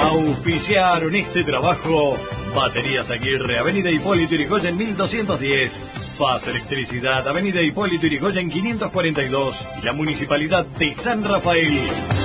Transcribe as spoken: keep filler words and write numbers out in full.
Auspiciaron este trabajo Baterías Aguirre, Avenida Hipólito Yrigoyen mil doscientos diez. Faz Electricidad, Avenida Hipólito Yrigoyen quinientos cuarenta y dos. Y la Municipalidad de San Rafael.